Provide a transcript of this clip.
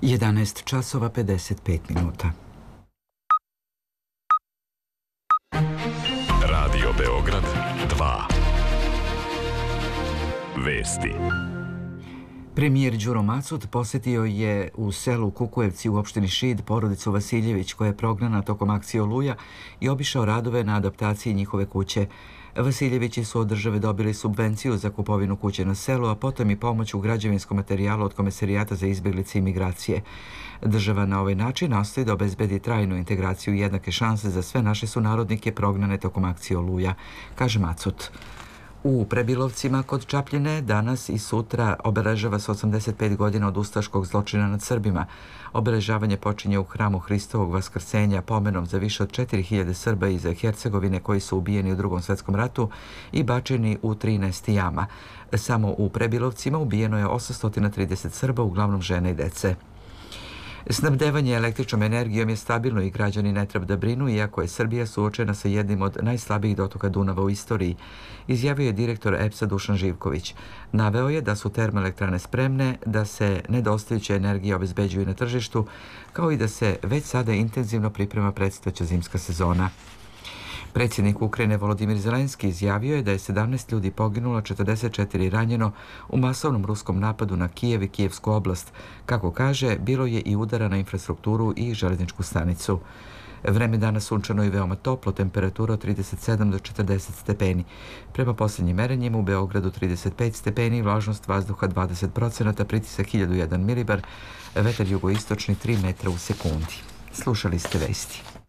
11 časova 55 minuta. Radio Beograd 2. Vesti. Premijer Đuro Macut posjetio je u selu Kukujevci u opštini Šid porodicu Vasiljević koja je prognana tokom akcije Oluja i obišao radove na adaptaciji njihove kuće. Vasiljevići su od države dobili subvenciju za kupovinu kuće na selu, a potom i pomoć u građevinskom materijalu od Komesarijata za izbjeglice i migracije. Država na ovaj način nastoji da obezbedi trajnu integraciju i jednake šanse za sve naše sunarodnike prognane tokom akcije Oluja, kaže Macut. U Prebilovcima kod Čapljine danas i sutra obeležava se 85 godina od ustaškog zločina nad Srbima. Obeležavanje počinje u hramu Hristovog vaskrsenja pomenom za više od 4000 Srba iz Hercegovine koji su ubijeni u Drugom svjetskom ratu i bačeni u 13 jama. Samo u Prebilovcima ubijeno je 830 Srba, uglavnom žene i dece. Snabdevanje električnom energijom je stabilno i građani ne treba da brinu, iako je Srbija suočena sa jednim od najslabijih dotoka Dunava u istoriji, izjavio je direktor EPS-a Dušan Živković. Naveo je da su termoelektrane spremne, da se nedostajuća energija obezbeđuje na tržištu, kao i da se već sada intenzivno priprema predstojeća zimska sezona. Predsjednik Ukrajine Volodimir Zelenski izjavio je da je 17 ljudi poginulo, 44 ranjeno u masovnom ruskom napadu na Kijev i Kijevsku oblast. Kako kaže, bilo je i udara na infrastrukturu i željezničku stanicu. Vreme danas sunčano i veoma toplo, temperatura od 37 do 40 stepeni. Prema posljednjim merenjima u Beogradu 35 stepeni, vlažnost vazduha 20%, pritisak 1001 milibar, vetar jugoistočni 3 metra u sekundi. Slušali ste vesti.